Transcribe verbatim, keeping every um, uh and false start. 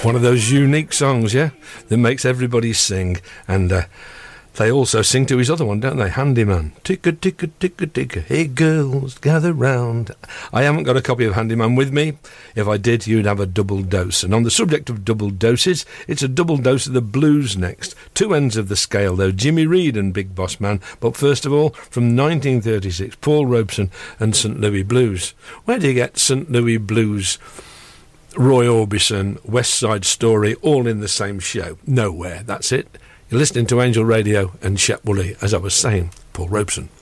One of those unique songs, yeah, that makes everybody sing. And uh, they also sing to his other one, don't they? Handyman. Ticka, ticka, ticka, ticka. Hey, girls, gather round. I haven't got a copy of Handyman with me. If I did, you'd have a double dose. And on the subject of double doses, it's a double dose of the blues next. Two ends of the scale, though, Jimmy Reed and Big Boss Man. But first of all, from nineteen thirty-six, Paul Robeson and Saint Louis Blues. Where do you get Saint Louis Blues, Roy Orbison, West Side Story, all in the same show? Nowhere. That's it. You're listening to Angel Radio and Shep Woolley, as I was saying, Paul Robeson.